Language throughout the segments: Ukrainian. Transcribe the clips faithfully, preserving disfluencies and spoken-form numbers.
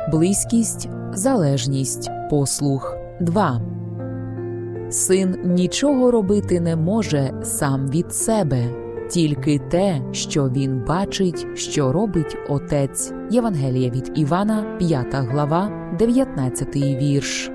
близькість, залежність, послух. два. Син нічого робити не може сам від себе, тільки те, що він бачить, що робить Отець. Євангеліє від Івана, п'ята глава, дев'ятнадцятий вірш.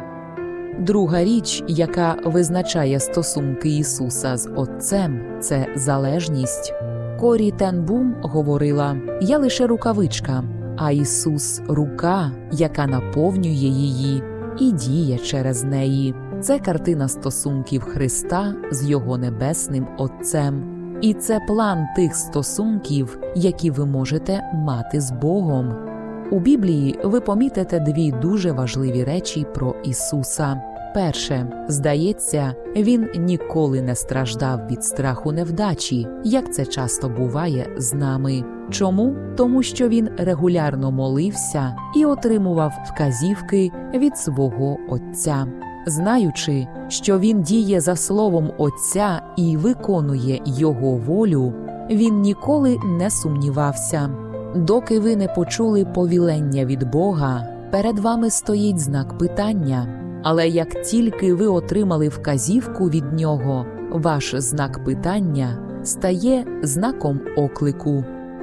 Друга річ, яка визначає стосунки Ісуса з Отцем – це залежність. Корі Тен Бум говорила: «Я лише рукавичка, а Ісус – рука, яка наповнює її і діє через неї». Це картина стосунків Христа з Його Небесним Отцем. І це план тих стосунків, які ви можете мати з Богом. У Біблії ви помітите дві дуже важливі речі про Ісуса. Перше, здається, Він ніколи не страждав від страху невдачі, як це часто буває з нами. Чому? Тому що Він регулярно молився і отримував вказівки від свого Отця. Знаючи, що Він діє за словом Отця і виконує Його волю, Він ніколи не сумнівався. Доки ви не почули повілення від Бога, перед вами стоїть знак питання. Але як тільки ви отримали вказівку від Нього, ваш знак питання стає знаком оклику.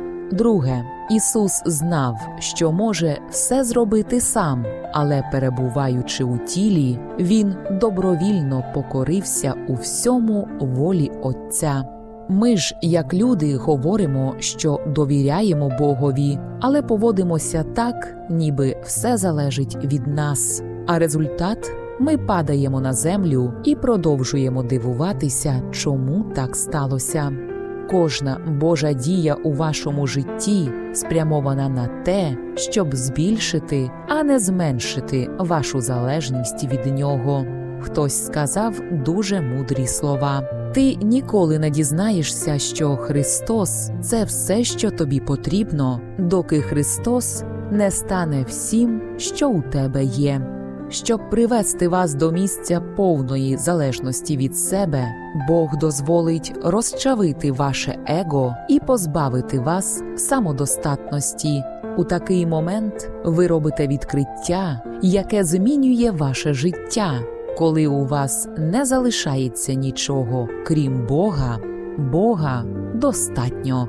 Друге, Ісус знав, що може все зробити сам, але перебуваючи у тілі, Він добровільно покорився у всьому волі Отця. Ми ж, як люди, говоримо, що довіряємо Богові, але поводимося так, ніби все залежить від нас. А результат – ми падаємо на землю і продовжуємо дивуватися, чому так сталося. Кожна Божа дія у вашому житті спрямована на те, щоб збільшити, а не зменшити вашу залежність від Нього. Хтось сказав дуже мудрі слова. Ти ніколи не дізнаєшся, що Христос – це все, що тобі потрібно, доки Христос не стане всім, що у тебе є. Щоб привести вас до місця повної залежності від себе, Бог дозволить розчавити ваше его і позбавити вас самодостатності. У такий момент ви робите відкриття, яке змінює ваше життя. Коли у вас не залишається нічого, крім Бога, Бога достатньо.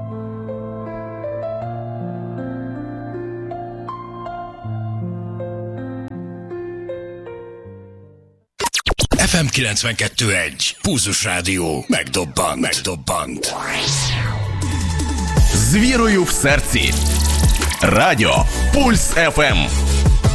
еф ем kilencvenkettő egy. Pulzus Rádió. Megdobbant. Megdobbant. З вірою в серці. Радіо Пульс еф ем.